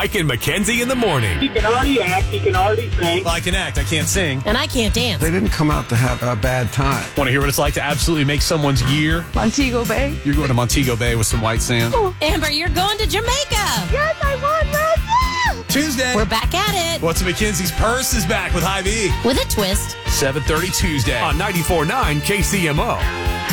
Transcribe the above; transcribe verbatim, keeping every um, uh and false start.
Mike and Mackenzie in the morning. He can already act. He can already sing. Well, I can act. I can't sing. And I can't dance. They didn't come out to have a bad time. Want to hear what it's like to absolutely make someone's year? Montego Bay. You're going to Montego Bay with some white sand. Oh, Amber, you're going to Jamaica. Yes, I want that. Tuesday. We're back at it. What's Mackenzie's Purse is back with Hy-Vee. With a twist. seven thirty Tuesday. On ninety-four point nine K C M O.